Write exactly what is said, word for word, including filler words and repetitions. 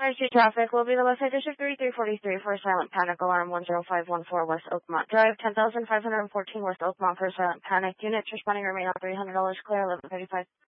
Fire Street traffic will be the West Side District thirty-three forty-three for a silent panic alarm one zero five one four West Oakmont Drive, ten thousand five hundred fourteen West Oakmont for a silent panic. Units responding remain on three hundred dollars clear, eleven thirty-five.